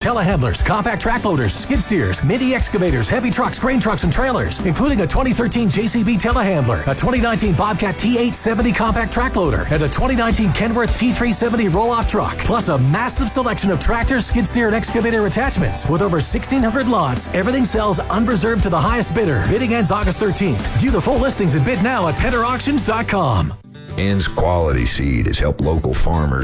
telehandlers, compact track loaders, skid steers, mini excavators, heavy trucks, grain trucks, and trailers, including a 2013 JCB telehandler, a 2019 Bobcat T870 compact track loader, and a 2019 Kenworth T370 roll-off truck, plus a massive selection of tractors, skid steer, and excavator attachments. With over 1,600 lots, everything sells unreserved to the highest bidder. Bidding ends August 13th. View the full listings and bid now at PenderAuctions.com. Ann's Quality Seed has helped local farmers